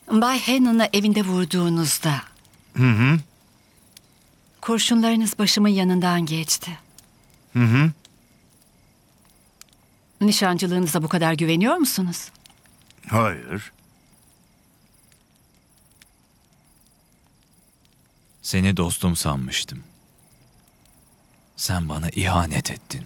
Bay Hannon'ı evinde vurduğunuzda... Kurşunlarınız başımın yanından geçti. Nişancılığınıza bu kadar güveniyor musunuz? Hayır. Seni dostum sanmıştım. Sen bana ihanet ettin.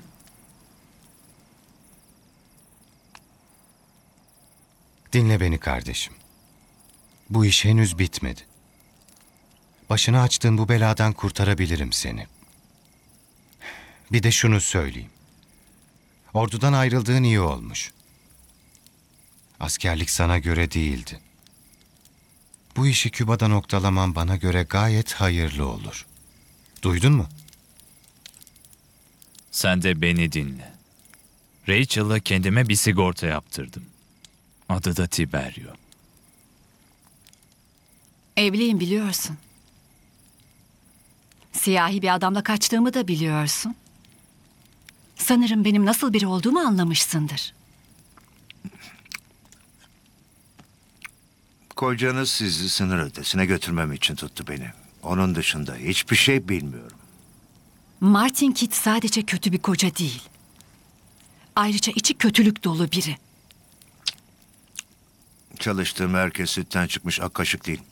Dinle beni kardeşim. Bu iş henüz bitmedi. Başını açtığın bu beladan kurtarabilirim seni. Bir de şunu söyleyeyim. Ordudan ayrıldığın iyi olmuş. Askerlik sana göre değildi. Bu işi Küba'da noktalaman bana göre gayet hayırlı olur. Duydun mu? Sen de beni dinle. Rachel'la kendime bir sigorta yaptırdım. Adı da Tiberio. Evliyim biliyorsun. Siyahi bir adamla kaçtığımı da biliyorsun. Sanırım benim nasıl biri olduğumu anlamışsındır. Kocanız sizi sınır ötesine götürmem için tuttu beni. Onun dışında hiçbir şey bilmiyorum. Martin Kidd sadece kötü bir koca değil. Ayrıca içi kötülük dolu biri. Çalıştığım herkes sütten çıkmış ak kaşık değil.